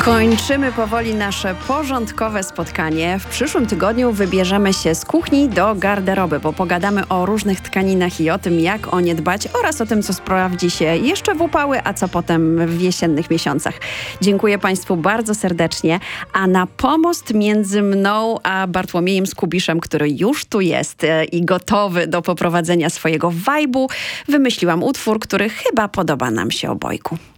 Kończymy powoli nasze porządkowe spotkanie. W przyszłym tygodniu wybierzemy się z kuchni do garderoby, bo pogadamy o różnych tkaninach i o tym, jak o nie dbać oraz o tym, co sprawdzi się jeszcze w upały, a co potem w jesiennych miesiącach. Dziękuję Państwu bardzo serdecznie, a na pomost między mną a Bartłomiejem Skubiszem, który już tu jest i gotowy do poprowadzenia swojego wajbu, wymyśliłam utwór, który chyba podoba nam się obojgu.